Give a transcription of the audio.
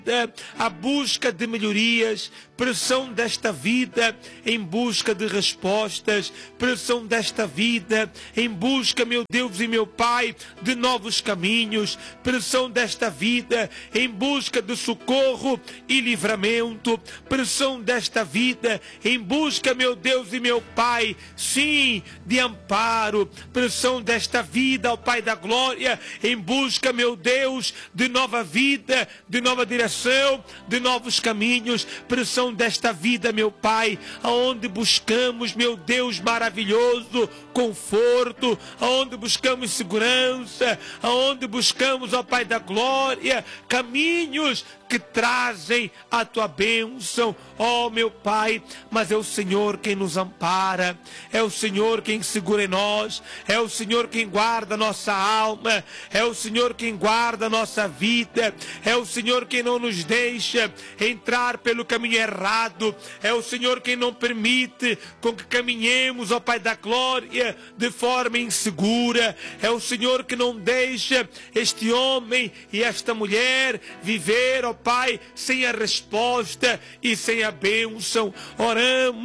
a busca de melhorias, pressão desta vida em busca de respostas, pressão desta vida em busca, meu Deus e meu Pai, de novos caminhos, pressão desta vida em busca de socorro e livramento, pressão desta vida em busca, meu Deus e meu Pai, sim, de amparo, pressão desta vida, ó Pai da glória, em busca, meu Deus, de nova vida, de nova direção, de novos caminhos, pressão desta vida, meu Pai, aonde buscamos, meu Deus maravilhoso, conforto, aonde buscamos segurança, aonde buscamos, ó Pai da glória, caminhos que trazem a tua bênção, ó meu Pai, mas é o Senhor quem nos ampara, é o Senhor quem segura em nós, é o Senhor quem guarda nossa alma, é o Senhor quem guarda nossa vida, é o Senhor quem não nos deixa entrar pelo caminho errado, é o Senhor quem não permite com que caminhemos, ó Pai da glória, de forma insegura, é o Senhor que não deixa este homem e esta mulher viver, ó Pai, sem a resposta e sem a bênção. Oramos